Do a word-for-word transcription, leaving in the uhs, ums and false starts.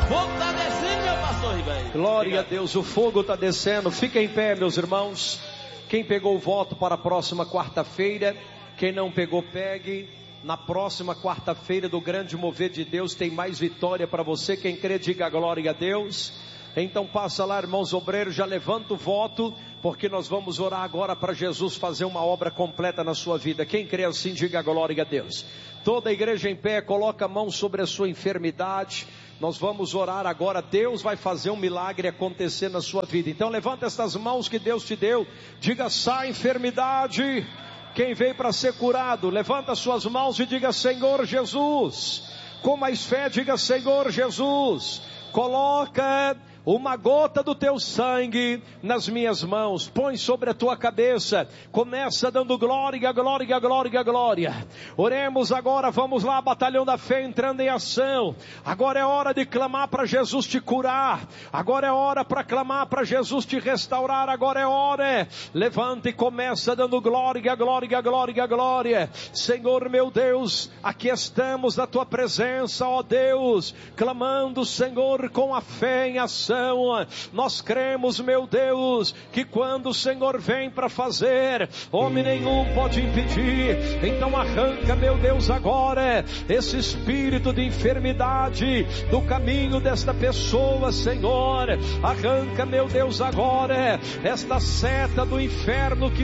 fogo está descendo, meu pastor Ribeiro. Glória a Deus, o fogo está descendo. Fica em pé, meus irmãos. Quem pegou o voto para a próxima quarta-feira, quem não pegou, pegue. Na próxima quarta-feira do grande mover de Deus tem mais vitória para você. Quem crê, diga glória a Deus. Então passa lá, irmãos obreiros, já levanta o voto, porque nós vamos orar agora para Jesus fazer uma obra completa na sua vida. Quem crê assim, diga glória a Deus. Toda a igreja em pé, coloca a mão sobre a sua enfermidade. Nós vamos orar agora, Deus vai fazer um milagre acontecer na sua vida. Então levanta estas mãos que Deus te deu, diga: sai enfermidade. Quem veio para ser curado, levanta suas mãos e diga: Senhor Jesus. Com mais fé, diga: Senhor Jesus, coloca uma gota do teu sangue nas minhas mãos, põe sobre a tua cabeça, começa dando glória, glória, glória, glória. Oremos agora, vamos lá, batalhão da fé entrando em ação. Agora é hora de clamar para Jesus te curar, agora é hora para clamar para Jesus te restaurar, agora é hora. Levanta e começa dando glória, glória, glória, glória. Senhor meu Deus, aqui estamos na tua presença, ó Deus, clamando, Senhor, com a fé em ação. Nós cremos, meu Deus, que quando o Senhor vem para fazer, homem nenhum pode impedir. Então arranca, meu Deus, agora esse espírito de enfermidade do caminho desta pessoa, Senhor. Arranca, meu Deus, agora esta seta do inferno que